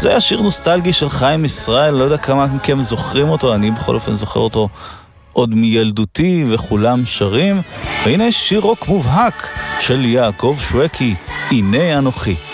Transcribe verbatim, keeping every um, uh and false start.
זה היה שיר נוסטלגי של חיים ישראל, לא יודע כמה מכם זוכרים אותו, אני בכל אופן זוכר אותו עוד מילדותי וכולם שרים. והנה שיר רוק מובהק של יעקב שווקי, הנה אנוכי.